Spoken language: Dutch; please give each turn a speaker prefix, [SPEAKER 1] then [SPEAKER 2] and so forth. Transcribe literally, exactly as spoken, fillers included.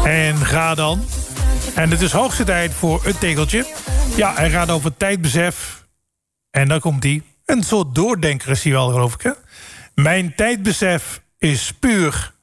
[SPEAKER 1] En ga dan. En het is hoogste tijd voor een tegeltje. Ja, hij gaat over tijdbesef. En dan komt hij. Een soort doordenker is hij wel, geloof ik, hè? Mijn tijdbesef is puur